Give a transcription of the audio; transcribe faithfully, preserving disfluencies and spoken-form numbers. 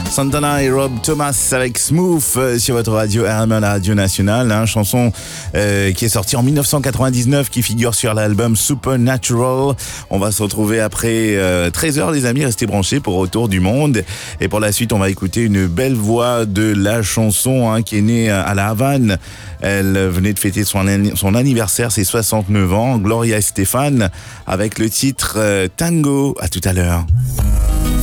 Santana et Rob Thomas avec Smooth euh, sur votre radio R M, la radio nationale, hein, chanson euh, qui est sortie en dix-neuf cent quatre-vingt-dix-neuf, qui figure sur l'album Supernatural. On va se retrouver après euh, treize heures les amis, restez branchés pour Autour du Monde. Et pour la suite, on va écouter une belle voix de la chanson hein, qui est née à La Havane. Elle venait de fêter son, son anniversaire, ses soixante-neuf ans, Gloria Estefan, avec le titre euh, Tango. À tout à l'heure.